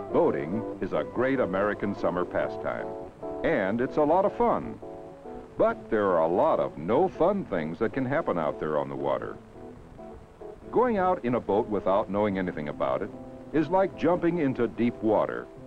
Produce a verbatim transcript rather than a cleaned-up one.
Boating is a great American summer pastime, and it's a lot of fun. But there are a lot of no-fun things that can happen out there on the water. Going out in a boat without knowing anything about it is like jumping into deep water.